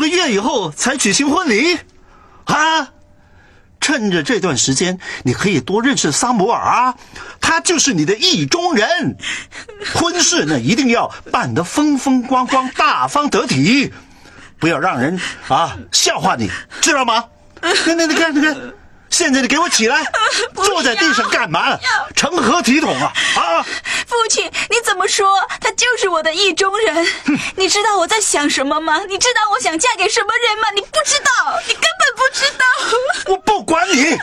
个月以后才举行婚礼啊！趁着这段时间，你可以多认识撒母耳啊，他就是你的意中人。婚事呢，一定要办得风风光光、大方得体，不要让人笑话你，知道吗？你看，现在你给我起来，坐在地上干嘛？成何体统啊！ 父亲，你怎么说？他就是我的意中人。你知道我在想什么吗？你知道我想嫁给什么人吗？你不知道，你根本不知道。 我不管你。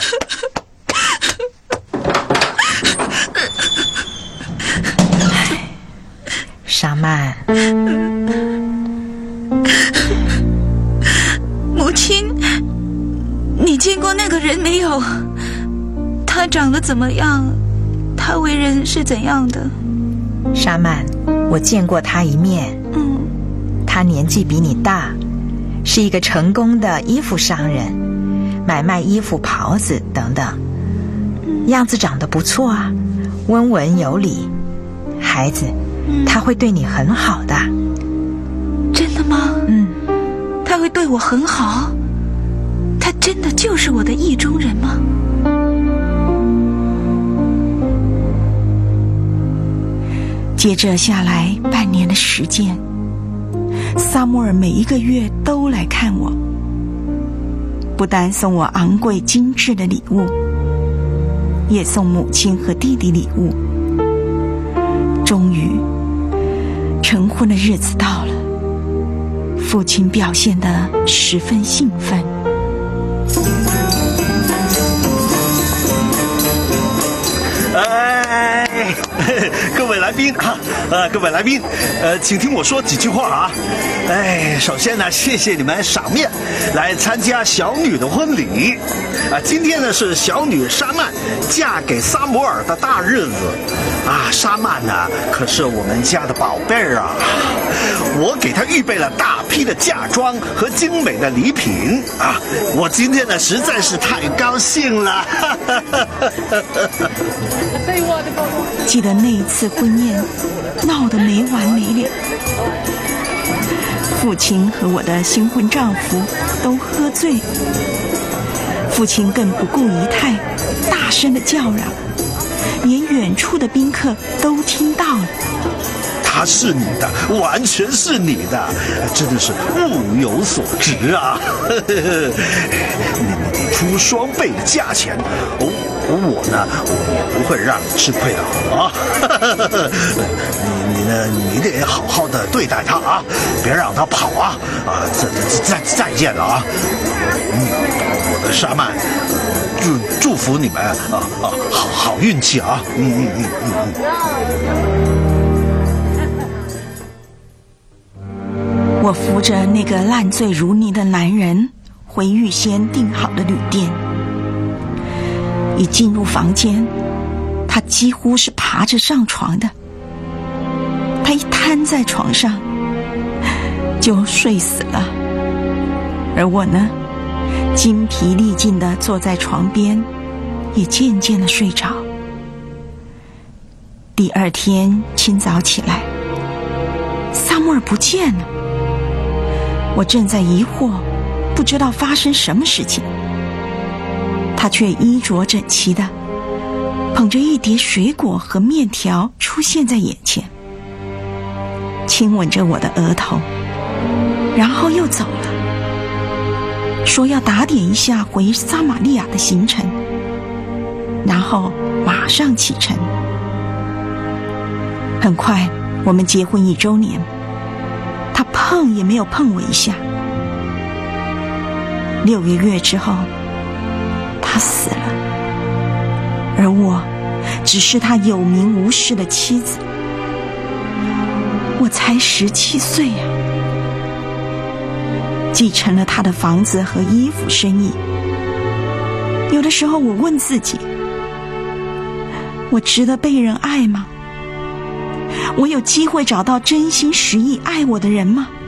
沙曼， 母亲，你见过那个人没有？他长得怎么样？他为人是怎样的？ 沙曼，我见过他一面。他年纪比你大，是一个成功的衣服商人，买卖衣服、袍子等等，样子长得不错啊，温文有礼。孩子，他会对你很好的。 真的吗？他会对我很好？他真的就是我的意中人吗？ 接着下来半年的时间，撒母耳每一个月都来看我，不但送我昂贵精致的礼物，也送母亲和弟弟礼物。终于成婚的日子到了，父亲表现得十分兴奋。 各位来宾各位来宾，请听我说几句话啊。首先呢，谢谢你们赏面来参加小女的婚礼今天呢是小女沙曼嫁给撒母耳的大日子沙曼呢可是我们家的宝贝儿啊，我给她预备了大批的嫁妆和精美的礼品我今天呢实在是太高兴了。 记得那一次婚宴闹得没完没了，父亲和我的新婚丈夫都喝醉，父亲更不顾仪态，大声的叫嚷，连远处的宾客都听到了。 他是你的，完全是你的，真的是物有所值啊！你出双倍的价钱，我呢，我不会让你吃亏的你呢，你得好好的对待他别让他跑再见了我的沙曼，祝福你们好运气我扶着那个烂醉如泥的男人回预先订好的旅店。一进入房间，他几乎是爬着上床的。他一瘫在床上就睡死了，而我呢，精疲力尽地坐在床边，也渐渐地睡着。第二天清早起来，撒母耳不见了。我正在疑惑，不知道发生什么事情，他却衣着整齐的捧着一碟水果和面条出现在眼前，亲吻着我的额头，然后又走了，说要打点一下回撒玛利亚的行程，然后马上启程。很快我们结婚1周年，他碰也没有碰我一下。6个月之后，他死了，而我只是他有名无实的妻子。我才17岁呀，继承了他的房子和衣服生意。有的时候我问自己，我值得被人爱吗？我有机会找到真心实意爱我的人吗？